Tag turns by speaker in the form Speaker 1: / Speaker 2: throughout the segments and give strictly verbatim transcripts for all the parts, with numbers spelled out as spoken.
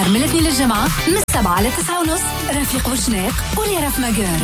Speaker 1: نهار من الاثنين للجمعة من السبعة لتسعة ونص. رفيق وشناق وليرف مجار.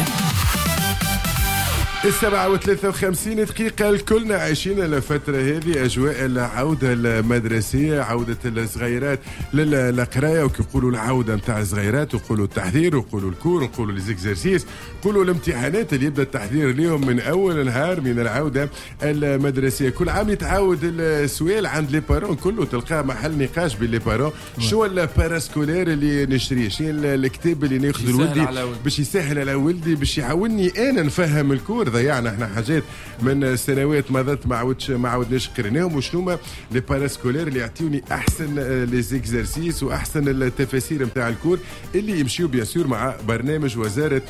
Speaker 2: السبعة وثلاثة وخمسين دقيقة. الكلنا عايشين الفترة هذه أجواء العودة المدرسية، عودة الصغيرات للقراية، وكيقولوا العودة متاع الصغيرات ويقولوا التحضير ويقولوا الكور ويقولوا ليزيكزارسيس، يقولوا الامتحانات اللي يبدأ التحضير اليوم من أول نهار من العودة المدرسية. كل عام يتعاود السؤال عند لي بارون، كله تلقاه محل نقاش بين لي بارون. شو الباراسكولير اللي نشريه؟ شنو الكتاب اللي ناخذ لولدي باش يسهل على ولدي باش يعاوني أنا نفهم الكور؟ ضيعنا احنا حاجات من سنوات مضت ما عودش ما عودناش قريناهم. وشنو لي باراسكولير اللي يعطيوني احسن لي زيكزارسيس واحسن التفاسير نتاع الكور اللي يمشيو بيان سور مع برنامج وزاره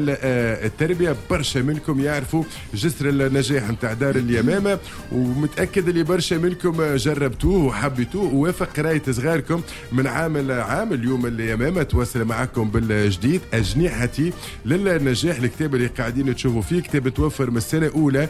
Speaker 2: التربيه. برشا منكم يعرفوا جسر النجاح نتاع دار اليمامه، ومتاكد اللي برشا منكم جربتوه وحبيتوه ووافق قرايه صغاركم من عام لعام. اليوم اليمامه تواصل معكم بالجديد اجنحتي للنجاح، الكتاب اللي قاعدين تشوفوا فيه كتاب توفر من السنة الأولى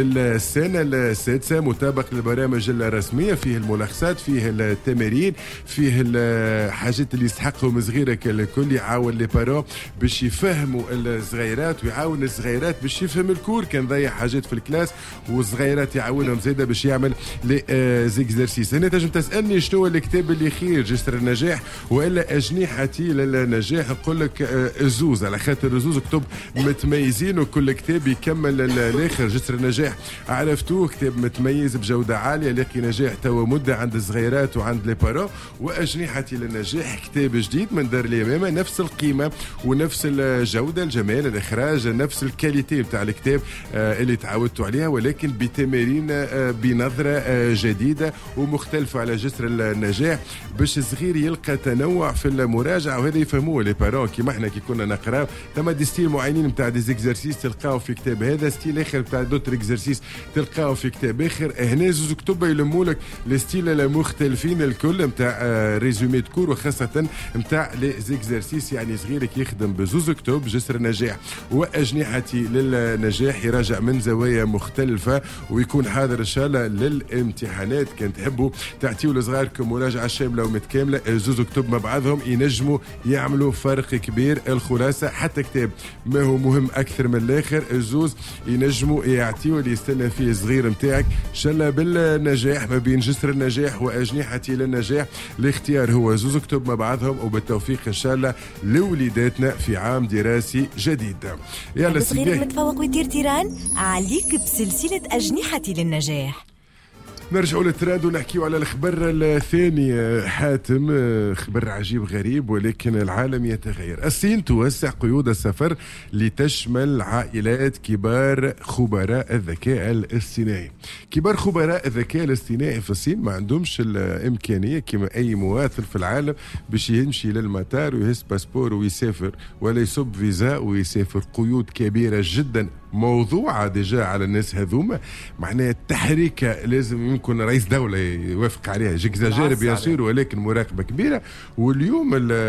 Speaker 2: للسنة السادسة، مطابق للبرامج الرسمية، فيه الملخصات، فيه التمارين، فيه الحاجات اللي يستحقهم صغيرك الكل. يعاون لي بارون باش يفهموا الصغيرات ويعاون الصغيرات باش يفهم الكور كان ضيع حاجات في الكلاس، والصغيرات يعاونهم زيادة باش يعمل لي زيكزارسيس. هنا تنجم تسألني شنو الكتاب اللي خير، جسر النجاح ولا أجنحتي للنجاح؟ نقول لك الزوز، على خاطر الزوز كتب متميزين وكل كتاب يكمل الاخر. جسر النجاح عرفتوه كتاب متميز بجوده عاليه، لقي نجاح توا مده عند الصغيرات وعند لي بارون. واجنحتي للنجاح كتاب جديد من دار اليمامه، نفس القيمه ونفس الجوده، الجمال، الاخراج، نفس الكاليتي نتاع الكتاب آه اللي تعودتوا عليها، ولكن بتمارين آه بنظره آه جديده ومختلفه على جسر النجاح باش الصغير يلقى تنوع في المراجعه. وهذا يفهموه لي بارون كيما احنا كي كنا نقراو. ثم دي ستيل معينين نتاع دي زيكزارسيس تلقاو في كتاب هذا، ستيل اخر بتاع دوتر اكزرسيس تلقاو في كتاب اخر. هنا زوز كتب يلموا لك لي ستيل المختلفين الكل نتاع ريزومي كور، وخاصه نتاع لي زيكزرسيس. يعني صغيرك يخدم بزوز كتب، جسر النجاح واجنحتي للنجاح، يراجع من زوايا مختلفه ويكون حاضر ان شاء الله للامتحانات. كان تحبوا تعطيوا لصغاركم مراجعه شامله ومتكامله، زوز كتب مع بعضهم ينجموا يعملوا فرق كبير. الخلاصه حتى كتاب ما هو مهم اكثر من الاخر، الزوز ينجموا يعطيوا اللي يستنى فيه صغير نتاعك ان شاء الله بالنجاح. ما بين جسر النجاح واجنحتي للنجاح الاختيار هو زوز كتب مع بعضهم، وبالتوفيق ان شاء الله لوليداتنا في عام دراسي جديد.
Speaker 3: يلا صغيرك متفوق ويدير تيران عليك بسلسله اجنحتي للنجاح.
Speaker 2: نرجعوا للترند ونحكيوا على الخبر الثاني. حاتم، خبر عجيب غريب ولكن العالم يتغير. الصين توسع قيود السفر لتشمل عائلات كبار خبراء الذكاء الاصطناعي. كبار خبراء الذكاء الاصطناعي في الصين ما عندهمش الإمكانية كما أي مواطن في العالم باش يمشي للمطار ويهز باسبور ويسافر ولا يصب فيزا ويسافر. قيود كبيرة جدا موضوعة ديجا على الناس هذوما، معناها التحريكة لازم يمكن رئيس دولة يوافق عليها، جيكزاجير بيان سور، ولكن مراقبة كبيرة. واليوم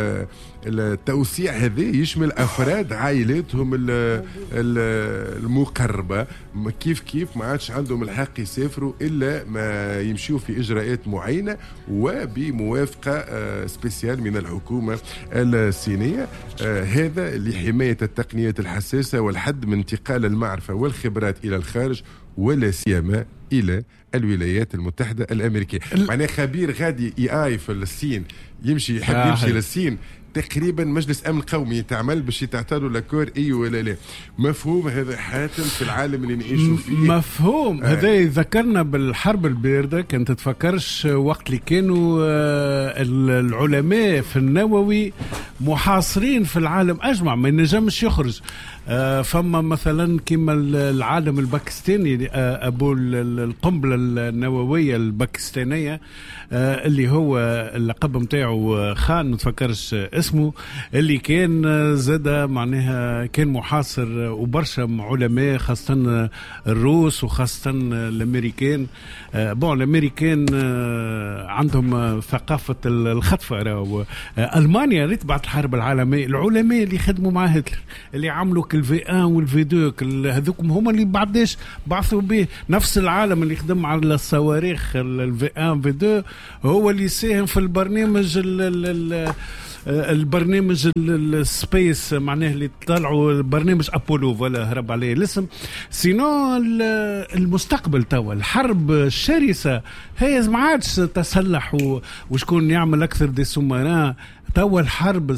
Speaker 2: التوسيع هذا يشمل أفراد عائلاتهم المقربة، كيف كيف ما عادش عندهم الحق يسافروا إلا ما يمشيوا في إجراءات معينة وبموافقة سبيسيال من الحكومة الصينية. هذا لحماية التقنيات الحساسة والحد من انتقال المعرفة والخبرات إلى الخارج، ولا سيما إلى الولايات المتحدة الأمريكية. معناه خبير غادي اي اي في الصين يمشي يحب آه يمشي للصين، تقريبا مجلس امن قومي تعمل باش يتعتادوا لاكور اي ولا لا. مفهوم هذا حاتم في العالم اللي نعيشوا فيه؟
Speaker 4: مفهوم. آه. هذا يذكرنا بالحرب الباردة. كنت تتفكرش وقت اللي كانوا العلماء في النووي محاصرين في العالم أجمع، ما ينجمش يخرج. آه فما مثلا كما العالم الباكستاني آه أبو القنبلة النووية الباكستانية آه اللي هو اللقب متاعه خان متفكرش اسمه، اللي كان زاد معناها كان محاصر وبرشا علماء خاصة الروس وخاصة الأمريكان. آه بون الأمريكان آه عندهم ثقافة الخطفة. آه ألمانيا ريت بعد الحرب العالمية العلماء اللي خدموا مع هتلر اللي عملوا الفي واحد والفي اثنين هذوكم هما اللي بعدش بعثوا به. نفس العالم اللي خدم على الصواريخ الفي واحد والفي اثنين هو اللي ساهم في البرنامج ال ال البرنامج السبيس معناه اللي طلعوا برنامج أبولو ولا هرب عليه الاسم. سينو المستقبل توا الحرب الشرسة هي ما عادش تسلح وشكون يعمل أكثر دي سوماران. توا الحرب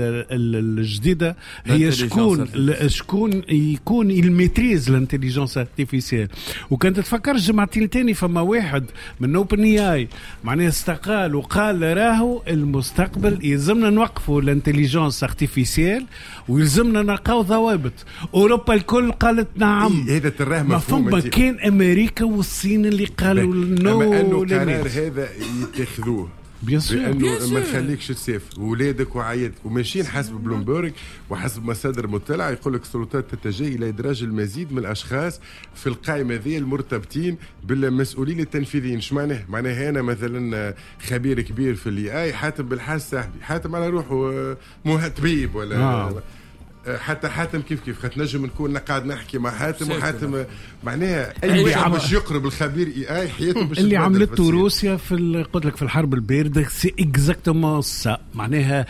Speaker 4: الجديدة هي شكون شكون يكون الميتريز الانتليجنس ارتيفيسيال. وكانت تفكر جمعتين تاني فما واحد من اوبن اي اي معناه استقال وقال راهو المستقبل يلزمنا نوقفوا الانتليجنس ارتيفيسيال ويلزمنا نلقاو ضوابط. اوروبا الكل قالت نعم.
Speaker 2: هذا تراه
Speaker 4: ما فما كان امريكا والصين اللي قالوا نو.
Speaker 2: اما انه قرار هذا يتخذوه لانه ما نخليكش تسافر ولادك وعائلتك وماشيين حسب بلومبرغ وحسب مصادر مطلعه يقول لك السلطات تتجه الى ادراج المزيد من الاشخاص في القائمه ذي المرتبطين بالمسؤولين التنفيذيين. ايش معناه؟ معناها انا مثلا خبير كبير في الاي اي حاتم بالحاس صاحبي حاتم على روحه طبيب ولا آه. حتى حاتم كيف كيف خاطر نجم نكون قاعد نحكي مع حاتم وحاتم معناها اي واحد باش يقرب الخبير اي اي حياته باش
Speaker 4: اللي عملته روسيا في قلت لك في الحرب البارده سي اكزاكتومون سا. معناها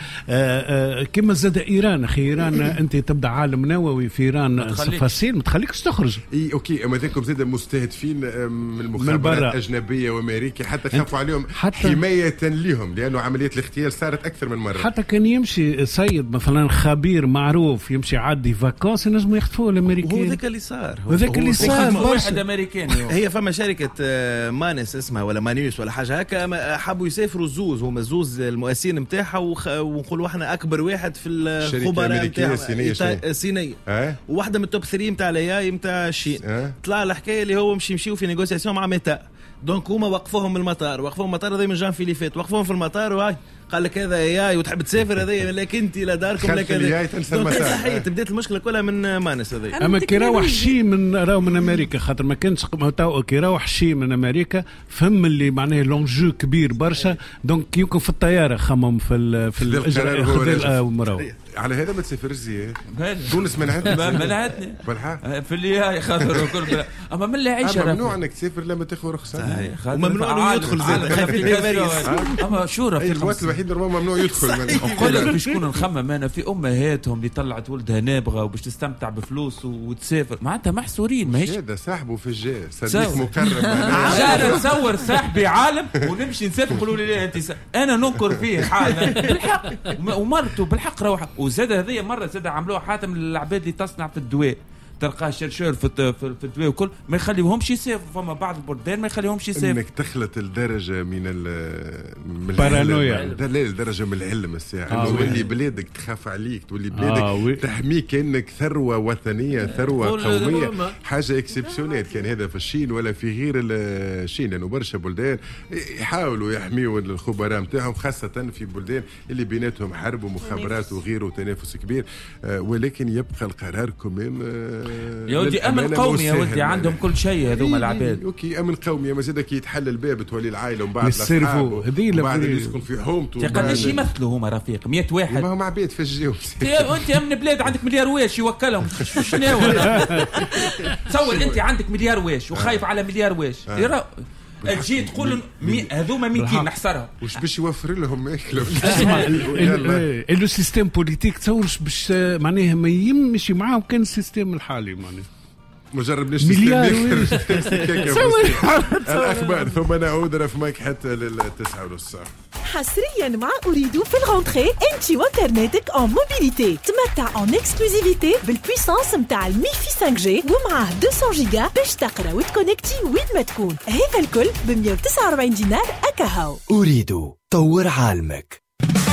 Speaker 4: كما زاد ايران اخي ايران انت تبدا عالم نووي في ايران تفاصيل ما تخليكش تخرج.
Speaker 2: اي اوكي اما ذاكم زاد مستهدفين من المخابرات الاجنبيه وامريكا حتى خافوا عليهم حمايه لهم لانه عمليات الاغتيال صارت اكثر من مره.
Speaker 4: حتى كان يمشي سيد مثلا خبير معروف يمشي عادي فاكونس نجموا يخطفوه الامريكان.
Speaker 5: وهو ذاك اللي صار
Speaker 4: وذاك اللي صار
Speaker 5: واحد امريكاني. هي فما شركه مانس اسمها ولا مانيوس ولا حاجه هكا حبوا يسافروا زوز هما زوز المؤسسين نتاعها ونقولوا احنا اكبر واحد في الخبراء نتاعها الصينيه أه؟ وواحده من التوب ثلاثة نتاع الاي نتاع الشين أه؟ طلع الحكايه اللي هو مش يمشيوا في نيغوسياسيون مع ميتا. دونك هما وقفوهم من المطار وقفوهم المطار هذا من جان فيليفيت وقفوهم في المطار وهاي قال لك هذا ياي وتحب تسافر هذا لك انت لا داركم لا كذا. صحيح بدات المشكله كلها من مانس هذا.
Speaker 4: اما كي راوح شيء من راو من امريكا خاطر ما كانش كي راوح شيء من امريكا فهم اللي معناه لونجو كبير برشا. دونك يمكن في الطياره خمم في في
Speaker 2: الاجراء على هذا ما تسافرش زي تونس منعتني
Speaker 6: منعتني في اللي هاي خاطر وكل اما من اللي عايشه
Speaker 2: ممنوع انك تسافر لما تاخذ رخصه
Speaker 5: وممنوع انه يدخل زاد.
Speaker 6: اما شورى في
Speaker 2: الوقت الوحيد ممنوع يدخل.
Speaker 6: نقول لك باش نكون نخمم انا في امهاتهم اللي طلعت ولدها نابغه وباش تستمتع بفلوس وتسافر معناتها محصورين ماهيش
Speaker 2: هذا صاحبه في الجاي صديق مكرم.
Speaker 6: انا نصور صاحبي عالم ونمشي نسافر يقولوا لي انت انا ننكر فيه حاله بالحق ومرته بالحق روح. وزاد هذه مره زاد عملوها حاتم للعباد اللي تصنع في الدواء تلقاه شرشور في في الدواء وكل ما يخليهمش يسافروا. فما بعض البلدان ما يخليهمش يسافروا.
Speaker 2: انك تخلط الدرجه من من
Speaker 4: البارانويا
Speaker 2: لا الدرجه من العلم الساعه انه آه تولي بلادك تخاف عليك تولي بلادك آه تحميك كانك ثروه وطنيه ثروه قوميه حاجه اكسبسيونيل. كان هذا في الصين ولا في غير الصين لانه برشا بلدان يحاولوا يحميوا الخبراء نتاعهم خاصه في بلدان اللي بيناتهم حرب ومخابرات وغيره وتنافس كبير. آه ولكن يبقى القرار كمان آه
Speaker 6: يا ودي امن قومي يا ودي عندهم كل شيء هذوما العباد.
Speaker 2: اوكي امن قومي ما زاد كي يتحل الباب تولي العائله ومن بعد
Speaker 4: يصرفوا هذه
Speaker 2: وبعد يسكن في حومته.
Speaker 6: قداش يمثلوا هما رفيق مية واحد
Speaker 2: ما هم عباد فجيهم.
Speaker 6: انت امن بلاد عندك مليار واش يوكلهم شنو تصور انت عندك مليار واش وخايف على مليار واش تجي تقول هذوما ميتين نحصرها
Speaker 2: واش باش يوفر لهم ياكلوا.
Speaker 4: اسمع لو سيستيم بوليتيك تصورش باش معناها ما يمشي معاهم كان السيستيم الحالي معناها
Speaker 2: ما جربناش الأخبار ثم نعود رفمك حتى للتسعة ونص.
Speaker 3: حصريا مع أريدو في الغونتري انت وانترنتك en موبيليتي تمتع en اكسكلوزيفيتي بالبويسانس متاع الميفي خمسة جي ومعاه مئتين جيجا باش تقرا وتكونكتي وين ما تكون. هذا الكل ب مئة وتسعة وأربعين دينار أكاهو.
Speaker 7: أريدو طور عالمك.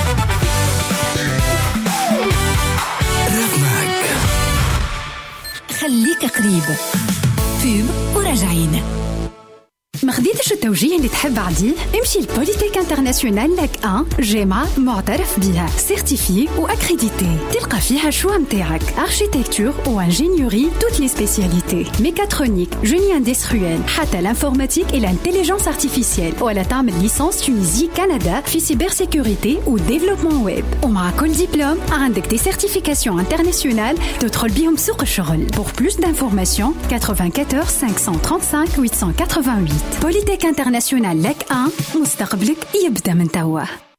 Speaker 1: خليك قريب فيب وراجعين. ما خديتش التوجيه اللي تحب عديه؟ امشي لبوليتيك انترناسيونال لاك واحد جامعة معترف بها سيرتيفي واكريديتي تلقى فيها شوا متاعك اركيتكتور وانجينيوري توت لي سبيسياليتي ميكاترونيك جيني اندستريال حتى الانفورماتيك et l'intelligence artificielle ولا تعمل ليسانس تونيزي كندا في سيبر سيكوريتي وديفلوبمون ويب. ومع كل دبلوم عندك دي سيرتيفيكاسيون انترناسيونال تدخل بيهم سوق الشغل. Pour plus d'informations quatre-vingt-quatorze cinq cent trente-cinq huit cent quatre-vingt-huit. بوليتيك انترناسيونال لاك واحد مستقبلك يبدأ من توا.